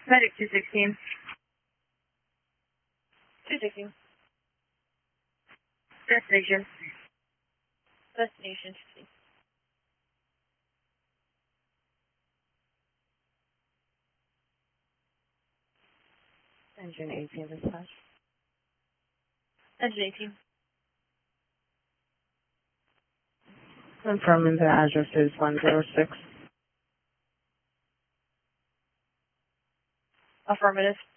Medic 216. 216. Destination. Destination 15. Engine 18 dispatch. Engine 18. Confirming the address is 106. Affirmative.